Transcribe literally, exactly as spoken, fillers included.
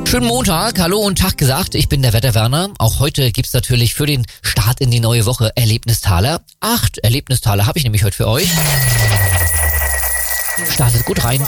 Schönen Montag, hallo und Tag gesagt, ich bin der Wetterwerner. Auch heute gibt's natürlich für den Start in die neue Woche Erlebnistaler. Acht Erlebnistaler habe ich nämlich heute für euch. Startet gut rein.